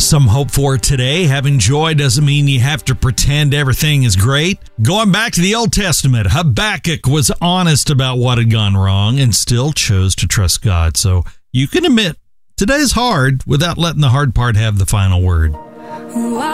some hope for today. Having joy doesn't mean you have to pretend everything is great. Going back to the Old Testament, Habakkuk was honest about what had gone wrong and still chose to trust God. So you can admit today's hard without letting the hard part have the final word.